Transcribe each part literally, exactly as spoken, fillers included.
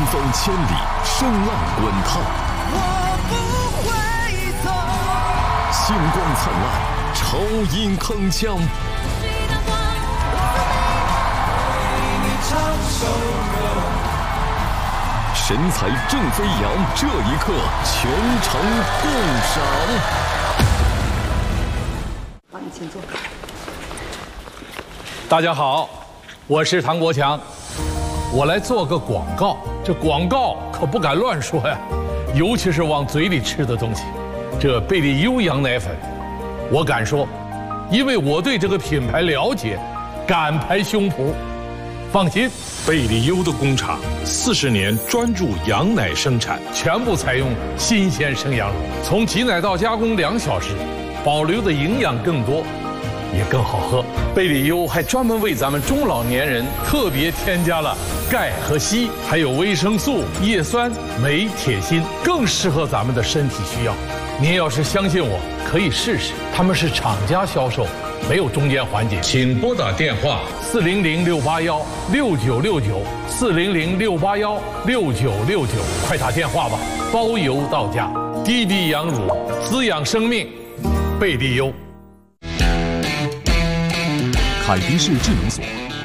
风千里，声浪滚烫。 我不会走。 星光灿烂，超音铿锵。神采正飞扬，这一刻全程共赏。 帮你请坐。 大家好，我是唐国强，我来做个广告。这广告可不敢乱说呀，尤其是往嘴里吃的东西。这贝利优羊奶粉，我敢说，因为我对这个品牌了解，敢拍胸脯。放心， 贝利优的工厂四十年专注羊奶生产， 全部采用新鲜生羊乳，从挤奶到加工两小时，保留的营养更多，也更好喝。贝利优还专门为咱们中老年人特别添加了钙和硒，还有维生素、叶酸、镁、铁、锌，更适合咱们的身体需要。您要是相信我，可以试试。他们是厂家销售，没有中间环节。 请拨打电话四零零六八幺六九六九四零零六八幺六九六九，快打电话吧，包邮到家。滴滴羊乳，滋养生命，贝利优。 凯迪士智能锁。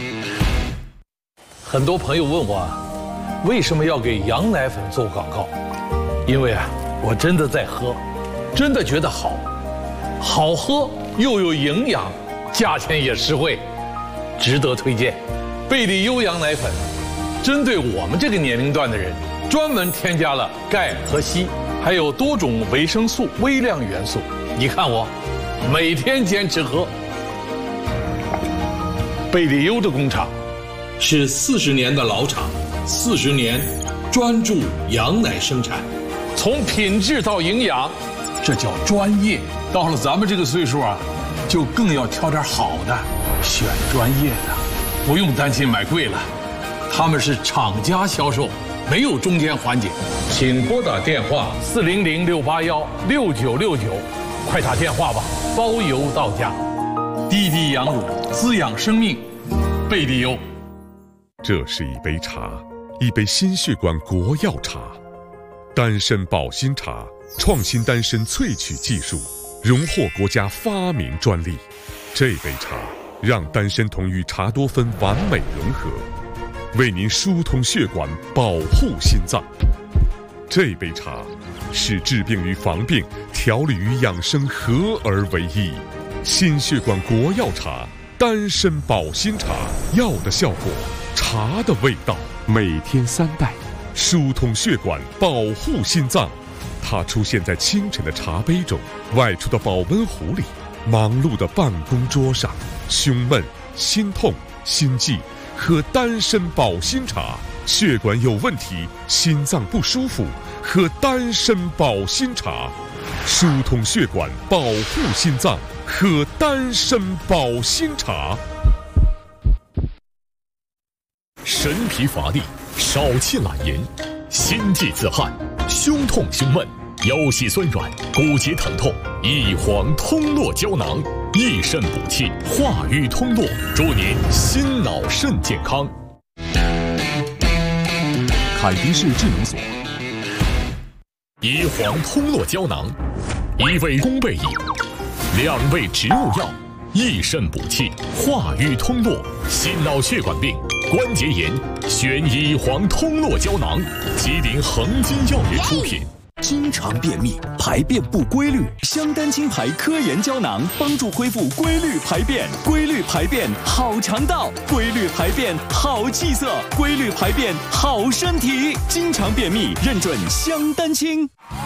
很多朋友问我，为什么要给羊奶粉做广告？因为啊，我真的在喝，真的觉得好，好喝又有营养，价钱也实惠，值得推荐。贝利优羊奶粉，针对我们这个年龄段的人，专门添加了钙和硒，还有多种维生素、微量元素。你看我，每天坚持喝。贝利优的工厂是四十年的老厂，四十年专注羊奶生产， 从品质到营养，这叫专业。到了咱们这个岁数啊，就更要挑点好的，选专业的，不用担心买贵了。他们是厂家销售，没有中间环节。 请拨打电话四零零六八幺六九六九，快打电话吧，包邮到家。滴滴羊乳，滋养生命，贝利优。 这是一杯茶，一杯心血管国药茶，丹参保心茶，创新丹参萃取技术，荣获国家发明专利。这杯茶让丹参同与茶多酚完美融合，为您疏通血管，保护心脏。这杯茶使治病与防病、调理与养生合而为一。心血管国药茶，丹参保心茶，药的效果，茶的味道，每天三袋，疏通血管，保护心脏。它出现在清晨的茶杯中，外出的保温壶里，忙碌的办公桌上。胸闷、心痛、心悸，喝丹参保心茶；血管有问题、心脏不舒服，喝丹参保心茶。疏通血管，保护心脏，喝丹参保心茶。 神疲乏力，少气懒言，心悸自汗，胸痛胸闷，腰膝酸软，骨节疼痛，益黄通络胶囊，益肾补气，化瘀通络，祝您心脑肾健康。凯迪士智能锁。益黄通络胶囊，一味宫贝饮，两味植物药，益肾补气，化瘀通络，心脑血管病、关节炎，选益黄通络胶囊，吉林恒金药业出品。 经常便秘、排便不规律，香丹清排科研胶囊帮助恢复规律排便，规律排便好肠道，规律排便好气色，规律排便好身体。经常便秘认准香丹清。